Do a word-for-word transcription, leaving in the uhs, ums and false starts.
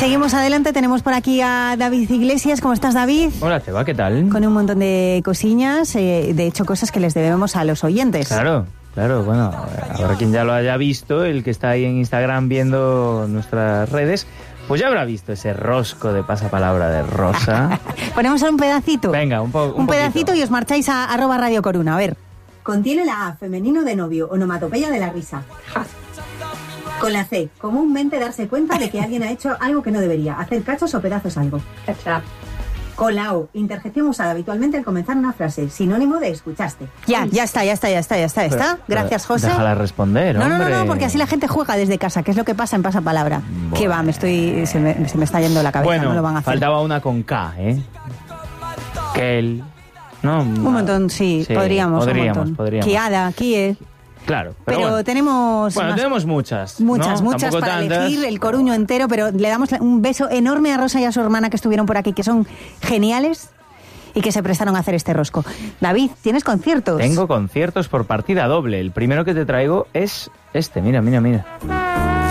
Seguimos adelante, tenemos por aquí a David Iglesias. ¿Cómo estás, David? Hola, Teba, ¿qué tal? Con un montón de cosillas, eh, de hecho cosas que les debemos a los oyentes. Claro, claro, bueno, ahora quien ya lo haya visto, el que está ahí en Instagram viendo nuestras redes, pues ya habrá visto ese rosco de pasapalabra de Rosa. Ponemos un pedacito. Venga, un poco. Un, un pedacito y os marcháis a arroba Radio Coruna, a ver. Contiene la A, femenino de novio, onomatopeya de la risa. Ja. Con la C, comúnmente darse cuenta de que alguien ha hecho algo que no debería, hacer cachos o pedazos algo. Con la O, interjección usada habitualmente al comenzar una frase, sinónimo de escuchaste. Ya, ya está, ya está, ya está, ya está, Pero, ¿está? Gracias, José. Déjala responder, no, hombre. No, no, no, porque así la gente juega desde casa, que es lo que pasa en pasapalabra. Bueno. ¿Qué va? Me estoy, se me, se me está yendo la cabeza, bueno, no lo van a hacer. Faltaba una con K, ¿eh? Kel, ¿no? Un montón, sí, sí podríamos, podríamos, un montón. podríamos. Kiada, Kie. Claro, pero, pero bueno. tenemos... Bueno, más, tenemos muchas. Muchas, ¿no? muchas Tampoco para tantas. elegir, el Coruño entero, pero le damos un beso enorme a Rosa y a su hermana que estuvieron por aquí, que son geniales y que se prestaron a hacer este rosco. David, ¿tienes conciertos? Tengo conciertos por partida doble. El primero que te traigo es este, mira, mira, mira.